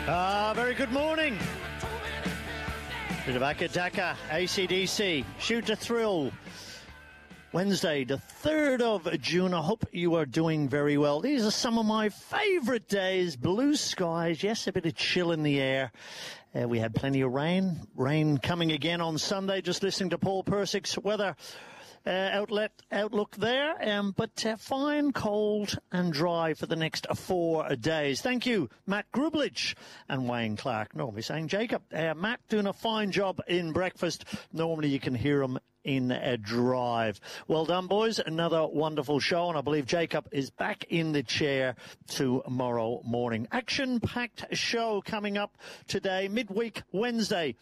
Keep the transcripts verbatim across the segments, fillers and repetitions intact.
Ah, uh, very good morning. Bit of Aka Daka, A C D C, Shoot to Thrill. Wednesday, the third of June. I hope you are doing very well. These are some of my favourite days. Blue skies, yes, a bit of chill in the air. Uh, we had plenty of rain. Rain coming again on Sunday, just listening to Paul Persick's weather uh, outlet outlook there. Um, but uh, fine, cold and dry for the next four days. Thank you, Matt Grublich and Wayne Clark. Normally saying Jacob. Uh, Matt doing a fine job in breakfast. Normally you can hear him in a drive. Well done, boys. Another wonderful show, and I believe Jacob is back in the chair tomorrow morning. Action-packed show coming up today, midweek Wednesday.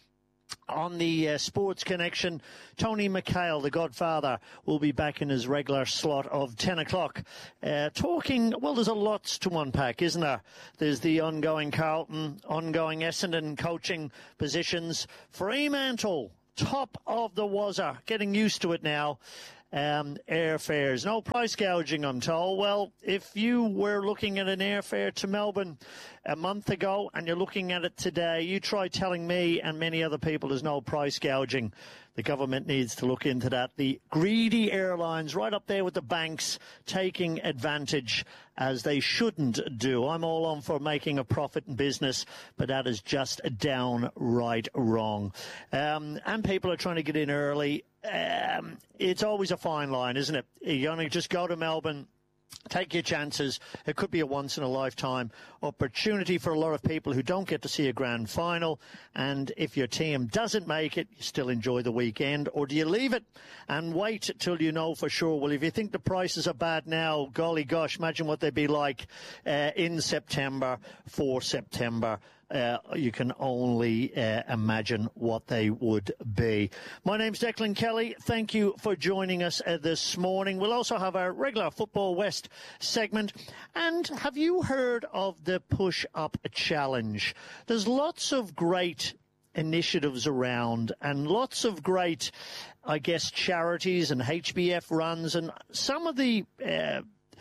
On the uh, Sports Connection, Tony McHale, the Godfather, will be back in his regular slot of ten o'clock. Uh, talking, well, there's a lot to unpack, isn't there? There's the ongoing Carlton, ongoing Essendon coaching positions. Fremantle, top of the wazzer, getting used to it now. Um, airfares, no price gouging, I'm told. Well, if you were looking at an airfare to Melbourne a month ago and you're looking at it today, you try telling me and many other people there's no price gouging. The government needs to look into that. The greedy airlines right up there with the banks taking advantage as they shouldn't do. I'm all on for making a profit in business, but that is just downright wrong. Um, and people are trying to get in early. Um, it's always a fine line, isn't it? You only just go to Melbourne, take your chances. It could be a once-in-a-lifetime opportunity for a lot of people who don't get to see a grand final. And if your team doesn't make it, you still enjoy the weekend. Or do you leave it and wait till you know for sure? Well, if you think the prices are bad now, golly gosh, imagine what they'd be like uh, in September, for September. Uh, you can only uh, imagine what they would be. My name's Declan Kelly. Thank you for joining us uh, this morning. We'll also have our regular Football West segment. And have you heard of the Push Up Challenge? There's lots of great initiatives around and lots of great, I guess, charities and H B F runs, and some of the uh,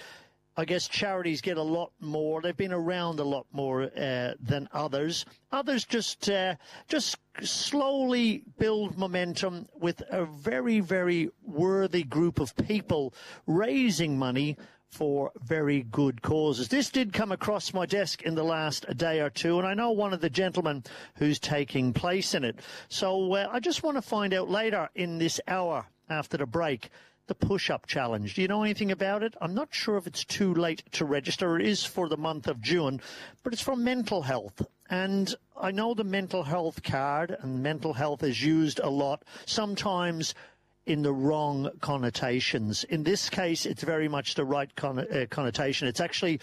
I guess charities get a lot more. They've been around a lot more uh, than others. Others just uh, just slowly build momentum with a very, very worthy group of people raising money for very good causes. This did come across my desk in the last day or two, and I know one of the gentlemen who's taking place in it. So uh, I just want to find out later in this hour after the break, the push-up challenge. Do you know anything about it? I'm not sure if it's too late to register. It is for the month of June, but it's for mental health. And I know the mental health card, and mental health is used a lot, sometimes in the wrong connotations. In this case, it's very much the right con- uh, connotation. It's actually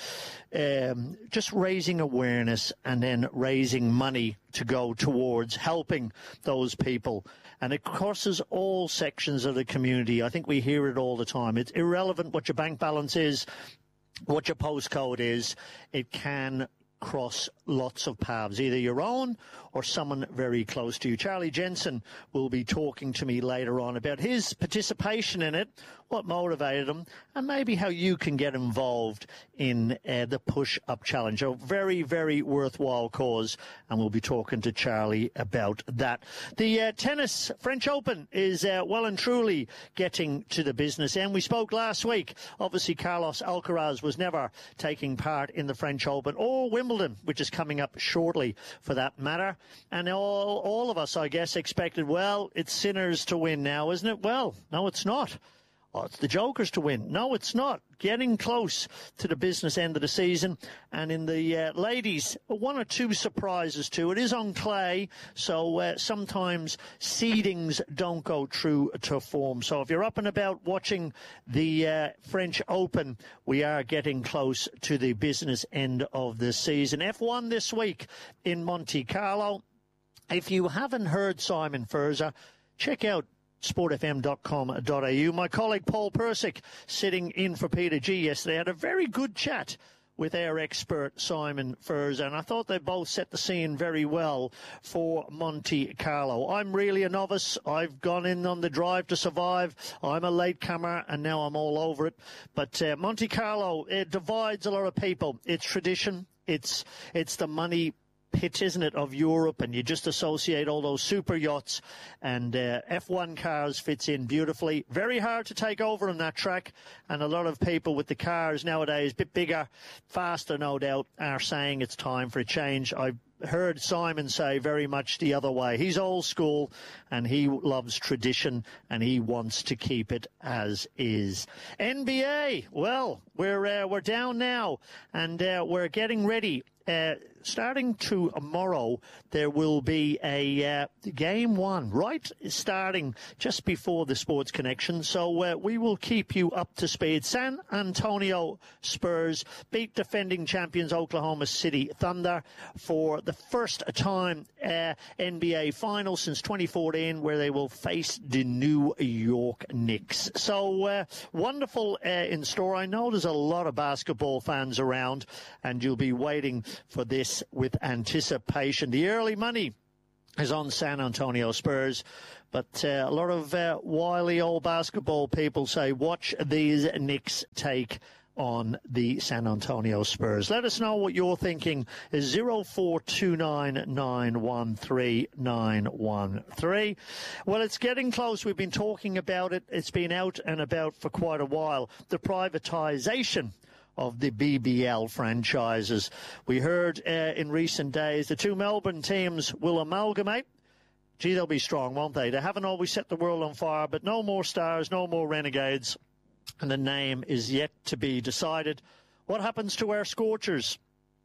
um, just raising awareness and then raising money to go towards helping those people. And it crosses all sections of the community. I think we hear it all the time. It's irrelevant what your bank balance is, what your postcode is. It can cross lots of paths, either your own or someone very close to you. Charlie Jensen will be talking to me later on about his participation in it, what motivated him, and maybe how you can get involved in uh, the Push-Up Challenge. A very, very worthwhile cause, and we'll be talking to Charlie about that. The uh, tennis French Open is uh, well and truly getting to the business end. We spoke last week. Obviously, Carlos Alcaraz was never taking part in the French Open or Wimbledon, which is coming up shortly for that matter. And all, all of us, I guess, expected, well, it's Sinners to win now, isn't it? Well, no, it's not. Oh, it's the Jokers to win. No, it's not. Getting close to the business end of the season. And in the uh, ladies, one or two surprises too. It is on clay, so uh, sometimes seedings don't go true to form. So if you're up and about watching the uh, French Open, we are getting close to the business end of the season. F one this week in Monte Carlo. If you haven't heard Simon Furzer, check out sport f m dot com dot a u. My colleague Paul Persick, sitting in for Peter G yesterday, had a very good chat with our expert Simon Furzer, and I thought they both set the scene very well for Monte Carlo. I'm really a novice. I've gone in on the Drive to Survive. I'm a latecomer, and now I'm all over it. But uh, Monte Carlo, it divides a lot of people. It's tradition. It's it's the money pit, isn't it, of Europe, and you just associate all those super yachts, and uh, F one cars fits in beautifully. Very hard to take over on that track, and a lot of people with the cars nowadays, a bit bigger, faster, no doubt, are saying it's time for a change. I heard Simon say very much the other way. He's old school and he loves tradition and he wants to keep it as is. N B A, well, we're uh, we're down now and uh, we're getting ready. Uh, starting tomorrow, there will be a uh, game one, right? Starting just before the Sports Connection. So uh, we will keep you up to speed. San Antonio Spurs beat defending champions Oklahoma City Thunder for the first time uh, N B A final since twenty fourteen, where they will face the New York Knicks. So uh, wonderful uh, in store. I know there's a lot of basketball fans around, and you'll be waiting for this with anticipation. The early money is on San Antonio Spurs, but uh, a lot of uh, wily old basketball people say, watch these Knicks take on the San Antonio Spurs. Let us know what you're thinking. Is zero four two nine nine one three nine one three. Well, it's getting close. We've been talking about it. It's been out and about for quite a while. The privatization of the B B L franchises. We heard uh, in recent days the two Melbourne teams will amalgamate. Gee, they'll be strong, won't they? They haven't always set the world on fire, but no more Stars, no more Renegades, and the name is yet to be decided. What happens to our Scorchers?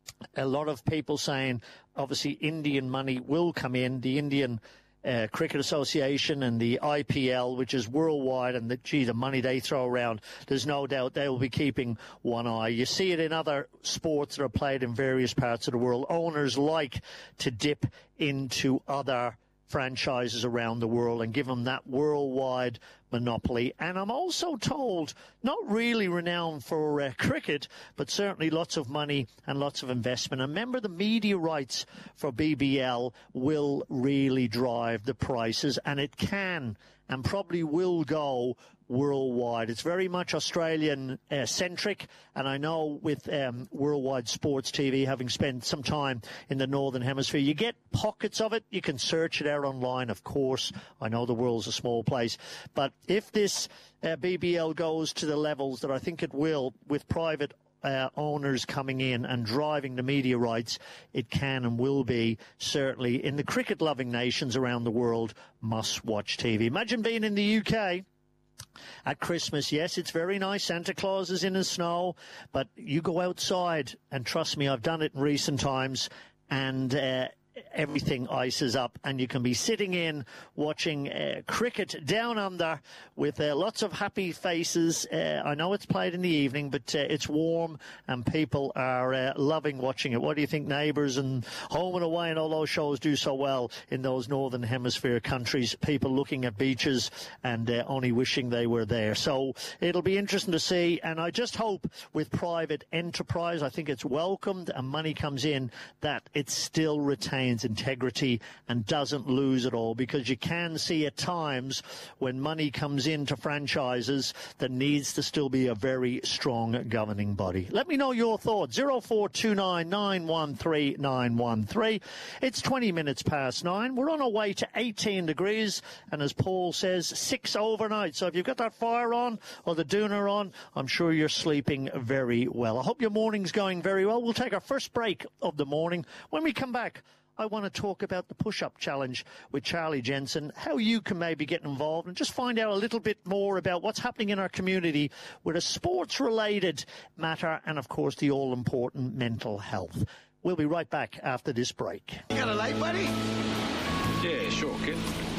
A lot of people saying, obviously, Indian money will come in. The Indian Uh, Cricket Association and the I P L, which is worldwide, and the, gee, the money they throw around, there's no doubt they will be keeping one eye. You see it in other sports that are played in various parts of the world. Owners like to dip into other franchises around the world and give them that worldwide monopoly. And I'm also told, not really renowned for uh, cricket, but certainly lots of money and lots of investment. And remember, the media rights for B B L will really drive the prices, and it can and probably will go worldwide. It's very much Australian-centric, uh, and I know with um, Worldwide Sports T V, having spent some time in the Northern Hemisphere, you get pockets of it. You can search it out online, of course. I know the world's a small place. But if this uh, B B L goes to the levels that I think it will, with private Uh, owners coming in and driving the media rights, it can and will be, certainly in the cricket-loving nations around the world, must-watch T V. Imagine being in the U K at Christmas. Yes, it's very nice. Santa Claus is in the snow, but you go outside, and trust me, I've done it in recent times, and uh, everything ices up, and you can be sitting in watching uh, cricket down under with uh, lots of happy faces. Uh, I know it's played in the evening, but uh, it's warm and people are uh, loving watching it. What do you think? Neighbours and Home and Away and all those shows do so well in those Northern Hemisphere countries. People looking at beaches and uh, only wishing they were there. So it'll be interesting to see, and I just hope with private enterprise, I think it's welcomed and money comes in, that it still retains integrity and doesn't lose it all, because you can see at times when money comes into franchises there needs to still be a very strong governing body. Let me know your thoughts. zero four two nine nine one three nine one three. It's twenty minutes past nine. We're on our way to eighteen degrees, and as Paul says, six overnight. So if you've got that fire on or the doona on, I'm sure you're sleeping very well. I hope your morning's going very well. We'll take our first break of the morning. When we come back, I want to talk about the push-up challenge with Charlie Jensen, how you can maybe get involved and just find out a little bit more about what's happening in our community with a sports-related matter and, of course, the all-important mental health. We'll be right back after this break. You got a light, buddy? Yeah, sure, kid.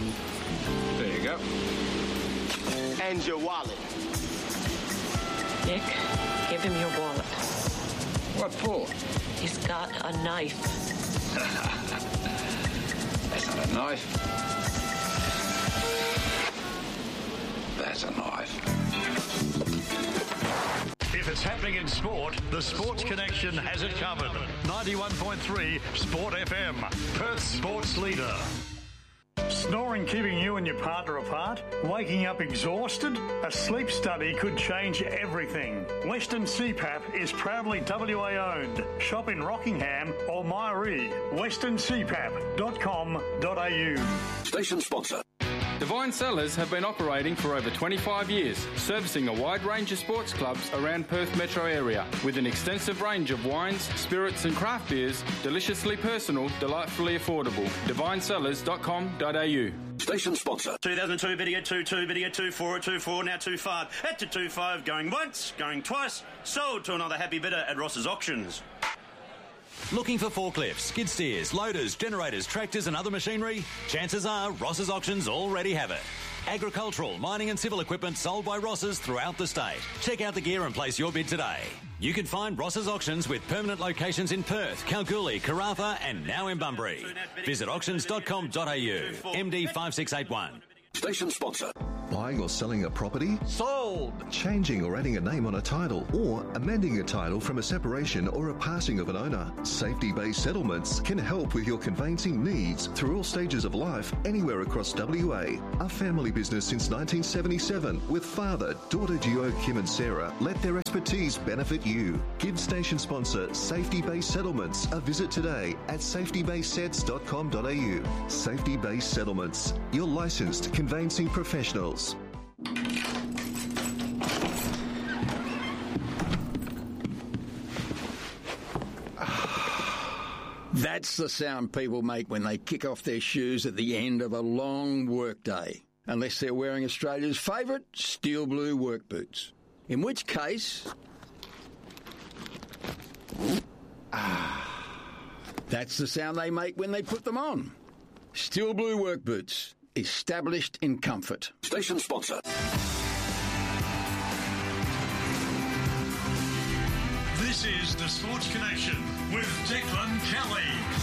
There you go. And your wallet. Nick, give him your wallet. What for? He's got a knife. That's not a knife. That's a knife. If it's happening in sport, the Sports Connection has it covered. ninety-one point three Sport F M, Perth's sports leader. Snoring keeping you and your partner apart? Waking up exhausted? A sleep study could change everything. Western C PAP is proudly W A owned. Shop in Rockingham or Myree. western c pap dot com dot a u. Station sponsor. Divine Cellars have been operating for over twenty-five years, servicing a wide range of sports clubs around Perth metro area with an extensive range of wines, spirits and craft beers, deliciously personal, delightfully affordable. divine cellars dot com dot a u. Station sponsor. two thousand two, video two two, video two four, two four, now two five. At to two five, going once, going twice. Sold to another happy bidder at Ross's Auctions. Looking for forklifts, skid steers, loaders, generators, tractors and other machinery? Chances are Ross's Auctions already have it. Agricultural, mining and civil equipment sold by Ross's throughout the state. Check out the gear and place your bid today. You can find Ross's Auctions with permanent locations in Perth, Kalgoorlie, Karratha and now in Bunbury. Visit auctions dot com dot a u. M D five six eight one. Station sponsor. Buying or selling a property? Sold. Changing or adding a name on a title or amending a title from a separation or a passing of an owner? Safety-based settlements can help with your conveyancing needs through all stages of life anywhere across W A. A family business since nineteen seventy-seven with father, daughter duo Kim and Sarah. Let their expertise benefit you. Give station sponsor Safety-Based Settlements a visit today at safety based sets dot com dot a u. Safety-Based Settlements, your licensed conveyancing professionals. That's the sound people make when they kick off their shoes at the end of a long workday. Unless they're wearing Australia's favourite steel blue work boots. In which case... Ah, that's the sound they make when they put them on. Steel blue work boots. Established in comfort. Station sponsor. This is the Sports Connection with Declan Kelly.